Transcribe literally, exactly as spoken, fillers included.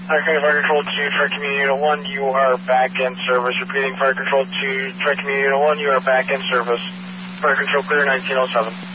Okay, Fire Control two, Tri Community Unit one, you are back in service. Repeating, Fire Control two, Tri Community Unit one, you are back in service. Fire Control clear, nineteen oh seven.